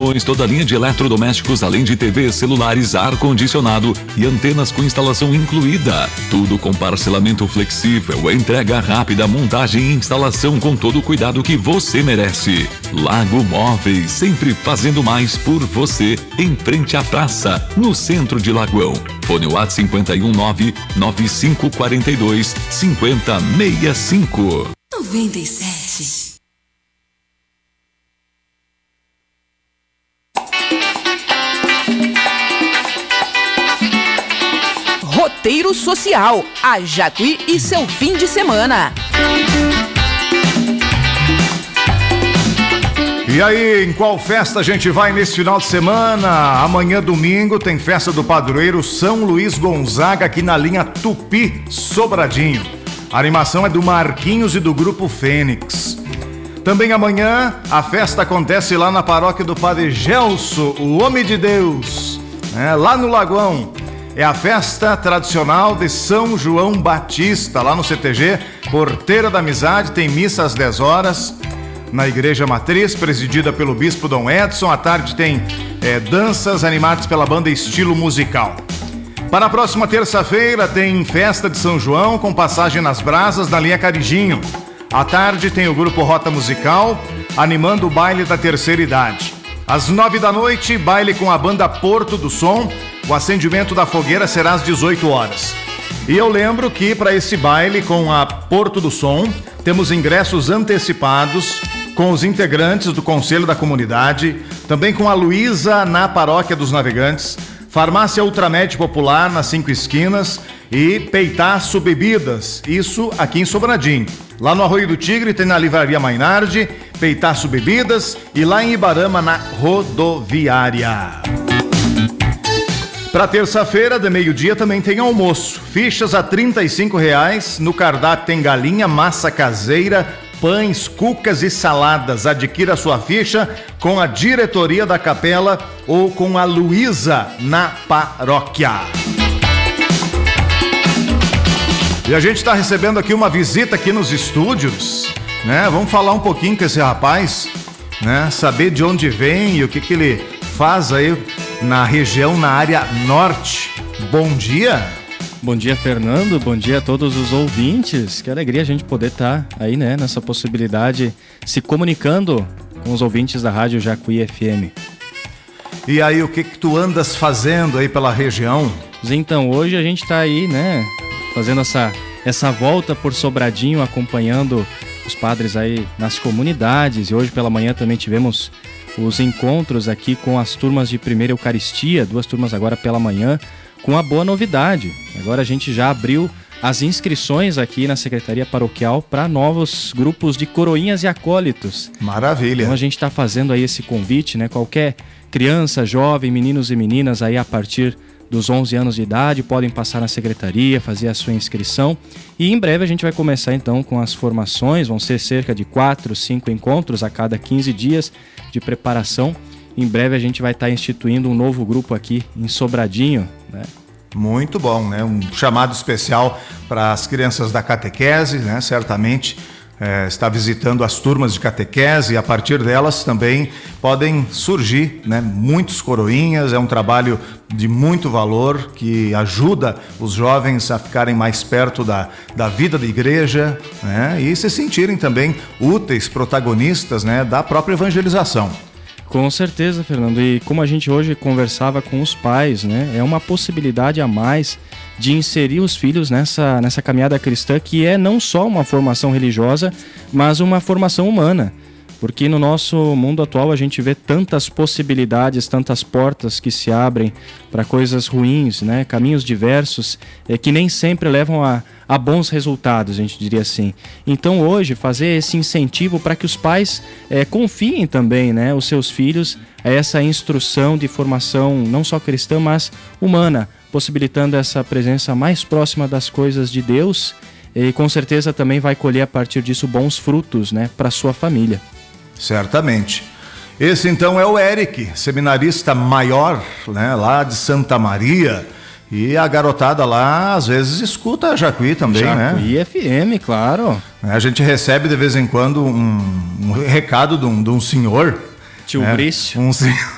Instalações, toda linha de eletrodomésticos, além de TVs, celulares, ar-condicionado e antenas com instalação incluída. Tudo com parcelamento flexível, entrega rápida, montagem e instalação com todo o cuidado que você merece. Lago Móveis, sempre fazendo mais por você, em frente à praça, no centro de Lagoão. Fone WhatsApp 519-9542-5065. 97. Roteiro Social, a Jacuí e seu fim de semana. E aí, em qual festa a gente vai nesse final de semana? Amanhã, domingo, tem festa do padroeiro São Luís Gonzaga aqui na linha Tupi, Sobradinho. A animação é do Marquinhos e do Grupo Fênix. Também amanhã, a festa acontece lá na paróquia do Padre Gelso, o Homem de Deus, lá no Lagoão. É a festa tradicional de São João Batista, lá no CTG, Porteira da Amizade, tem missa às 10 horas. Na Igreja Matriz, presidida pelo Bispo Dom Edson. À tarde tem danças animadas pela banda Estilo Musical. Para a próxima terça-feira tem festa de São João com passagem nas brasas na linha Carijinho. À tarde tem o grupo Rota Musical animando o baile da terceira idade. Às 9 da noite, baile com a banda Porto do Som. O acendimento da fogueira será às 18 horas. E eu lembro que para esse baile com a Porto do Som, temos ingressos antecipados com os integrantes do Conselho da Comunidade, também com a Luísa na Paróquia dos Navegantes, Farmácia Ultramed Popular nas 5 Esquinas e Peitaço Bebidas, isso aqui em Sobradinho. Lá no Arroio do Tigre tem na Livraria Mainardi, Peitaço Bebidas e lá em Ibarama na Rodoviária. Para terça-feira, de meio-dia, também tem almoço. Fichas a R$ 35,00. No cardápio tem galinha, massa caseira, pães, cucas e saladas. Adquira sua ficha com a diretoria da capela ou com a Luísa na paróquia. E a gente está recebendo aqui uma visita aqui nos estúdios, Vamos falar um pouquinho com esse rapaz, Saber de onde vem e o que ele faz aí na região, na área norte. Bom dia. Bom dia, Fernando. Bom dia a todos os ouvintes. Que alegria a gente poder estar aí, nessa possibilidade, se comunicando com os ouvintes da Rádio Jacuí FM. E aí, o que tu andas fazendo aí pela região? Então, hoje a gente está aí, fazendo essa volta por Sobradinho, acompanhando os padres aí nas comunidades. E hoje pela manhã também tivemos os encontros aqui com as turmas de primeira Eucaristia, 2 turmas agora pela manhã, com a boa novidade. Agora a gente já abriu as inscrições aqui na Secretaria Paroquial para novos grupos de coroinhas e acólitos. Maravilha. Então a gente está fazendo aí esse convite, Qualquer criança, jovem, meninos e meninas aí a partir dos 11 anos de idade podem passar na secretaria, fazer a sua inscrição. E em breve a gente vai começar então com as formações. Vão ser cerca de 4, 5 encontros a cada 15 dias de preparação. Em breve a gente vai estar instituindo um novo grupo aqui em Sobradinho, Muito bom, Um chamado especial para as crianças da catequese, Certamente está visitando as turmas de catequese e a partir delas também podem surgir, muitos coroinhas. É um trabalho de muito valor que ajuda os jovens a ficarem mais perto da vida da igreja, e se sentirem também úteis, protagonistas, da própria evangelização. Com certeza, Fernando. E como a gente hoje conversava com os pais, é uma possibilidade a mais de inserir os filhos nessa caminhada cristã, que é não só uma formação religiosa, mas uma formação humana. Porque no nosso mundo atual a gente vê tantas possibilidades, tantas portas que se abrem para coisas ruins, caminhos diversos, que nem sempre levam a bons resultados, a gente diria assim. Então hoje fazer esse incentivo para que os pais confiem também, os seus filhos a essa instrução de formação não só cristã, mas humana, possibilitando essa presença mais próxima das coisas de Deus e com certeza também vai colher a partir disso bons frutos, para sua família. Certamente. Esse então é o Eric, seminarista maior, lá de Santa Maria. E a garotada lá, às vezes, escuta a Jacuí também, Jacuí FM, claro. A gente recebe de vez em quando um recado de um senhor. Tio Brício.